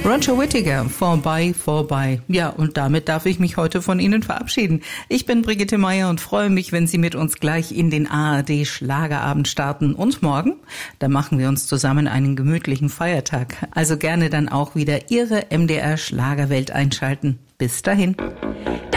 Roger Whittaker, vorbei, vorbei. Ja, und damit darf ich mich heute von Ihnen verabschieden. Ich bin Brigitte Meier und freue mich, wenn Sie mit uns gleich in den ARD Schlagerabend starten. Und morgen, da machen wir uns zusammen einen gemütlichen Feiertag. Also gerne dann auch wieder Ihre MDR Schlagerwelt einschalten. Bis dahin.